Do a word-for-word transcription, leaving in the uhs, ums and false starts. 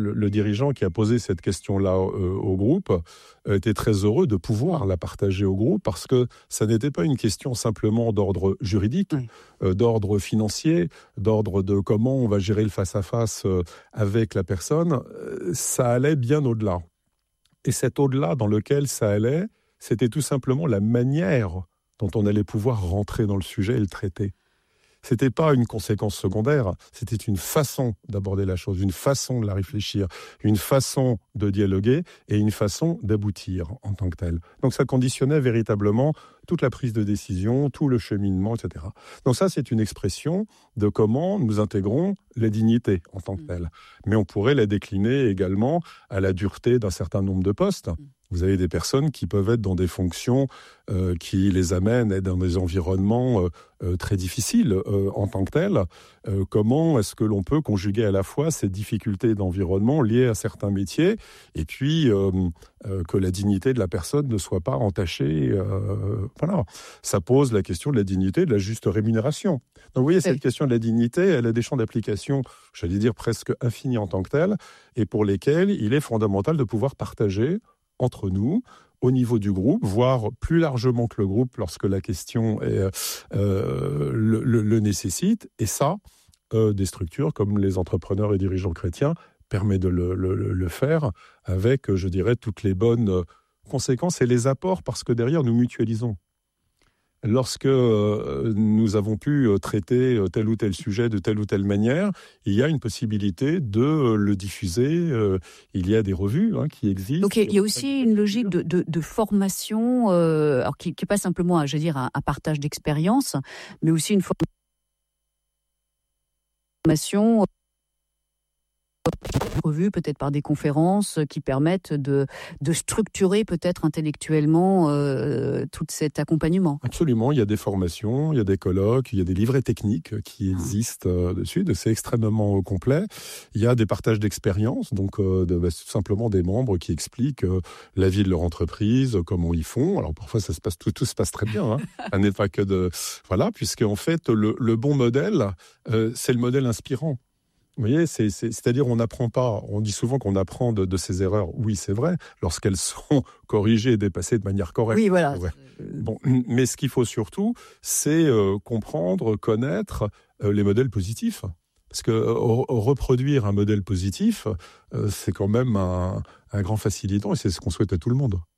le, le dirigeant qui a posé cette question-là euh, au groupe euh, était très heureux de pouvoir la partager au groupe parce que ça n'était pas une question simplement d'ordre juridique, oui. euh, d'ordre financier, d'ordre de comment on va gérer le face-à-face euh, avec la personne. Euh, ça allait bien au-delà. Et cet au-delà dans lequel ça allait, c'était tout simplement la manière dont on allait pouvoir rentrer dans le sujet et le traiter. C'était pas une conséquence secondaire, c'était une façon d'aborder la chose, une façon de la réfléchir, une façon de dialoguer et une façon d'aboutir en tant que telle. Donc ça conditionnait véritablement toute la prise de décision, tout le cheminement, et cetera. Donc ça, c'est une expression de comment nous intégrons la dignité en tant que telle. Mais on pourrait la décliner également à la dureté d'un certain nombre de postes. Vous avez des personnes qui peuvent être dans des fonctions euh, qui les amènent à être dans des environnements euh, euh, très difficiles euh, en tant que tels. Euh, comment est-ce que l'on peut conjuguer à la fois ces difficultés d'environnement liées à certains métiers et puis euh, euh, que la dignité de la personne ne soit pas entachée euh, voilà. Ça pose la question de la dignité, de la juste rémunération. Donc vous voyez, cette oui. question de la dignité, elle a des champs d'application, j'allais dire presque infinis en tant que tels, et pour lesquels il est fondamental de pouvoir partager entre nous, au niveau du groupe, voire plus largement que le groupe lorsque la question est, euh, le, le, le nécessite. Et ça, euh, des structures comme les entrepreneurs et dirigeants chrétiens permettent de le, le, le faire avec, je dirais, toutes les bonnes conséquences et les apports, parce que derrière, nous mutualisons. Lorsque euh, nous avons pu euh, traiter euh, tel ou tel sujet de telle ou telle manière, il y a une possibilité de euh, le diffuser. Euh, il y a des revues hein, qui existent. Donc il y a aussi une logique de, de, de formation, euh, alors qui n'est pas simplement, je veux dire, un, un partage d'expérience, mais aussi une formation revue peut-être par des conférences qui permettent de, de structurer peut-être intellectuellement euh, tout cet accompagnement. Absolument, il y a des formations, il y a des colloques, il y a des livrets techniques qui existent euh, dessus, c'est extrêmement euh, complet. Il y a des partages d'expériences, donc euh, de, bah, tout simplement des membres qui expliquent euh, la vie de leur entreprise, comment ils font. Alors parfois ça se passe, tout, tout se passe très bien, hein. Ça n'est pas que de... Voilà, puisque en fait le, le bon modèle, euh, c'est le modèle inspirant. Vous voyez, c'est, c'est, c'est-à-dire on n'apprend pas, on dit souvent qu'on apprend de, de ses erreurs. Oui, c'est vrai, lorsqu'elles sont corrigées et dépassées de manière correcte. Oui, voilà. Ouais. Bon, mais ce qu'il faut surtout, c'est euh, comprendre, connaître euh, les modèles positifs. Parce que euh, reproduire un modèle positif, euh, c'est quand même un, un grand facilitant et c'est ce qu'on souhaite à tout le monde.